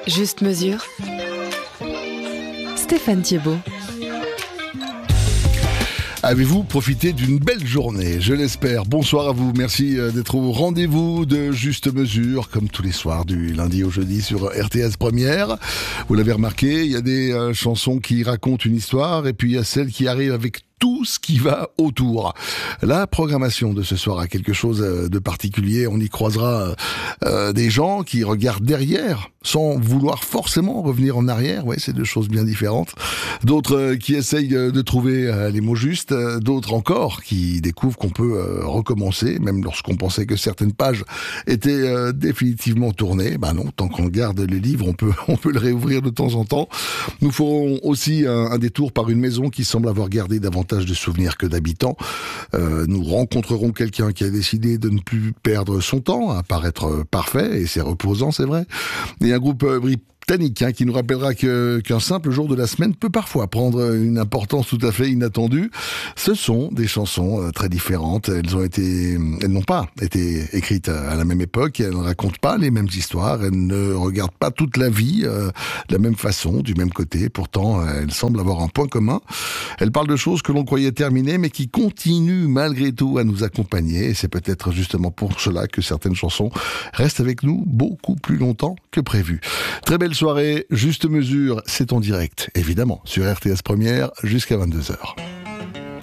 Juste mesure. Stéphane Thiebaud. Avez-vous profité d'une belle journée? Je l'espère. Bonsoir à vous. Merci d'être au rendez-vous de Juste Mesure, comme tous les soirs du lundi au jeudi sur RTS Première. Vous l'avez remarqué, il y a des chansons qui racontent une histoire et puis il y a celles qui arrivent avec tout ce qui va autour. La programmation de ce soir a quelque chose de particulier. On y croisera des gens qui regardent derrière sans vouloir forcément revenir en arrière. Ouais, c'est deux choses bien différentes. D'autres qui essayent de trouver les mots justes. D'autres encore qui découvrent qu'on peut recommencer, même lorsqu'on pensait que certaines pages étaient définitivement tournées. Ben non, tant qu'on garde les livres, on peut le réouvrir de temps en temps. Nous ferons aussi un détour par une maison qui semble avoir gardé davantage de souvenirs que d'habitants. Nous rencontrerons quelqu'un qui a décidé de ne plus perdre son temps à paraître parfait, et c'est reposant, c'est vrai. Et un groupe britannique qui nous rappellera qu'un simple jour de la semaine peut parfois prendre une importance tout à fait inattendue. Ce sont des chansons très différentes. Elles n'ont pas été écrites à la même époque. Elles ne racontent pas les mêmes histoires. Elles ne regardent pas toute la vie de la même façon, du même côté. Pourtant, elles semblent avoir un point commun. Elles parlent de choses que l'on croyait terminées, mais qui continuent malgré tout à nous accompagner. Et c'est peut-être justement pour cela que certaines chansons restent avec nous beaucoup plus longtemps que prévu. Très belle soirée, Juste Mesure, c'est en direct, évidemment, sur RTS Première jusqu'à 22h.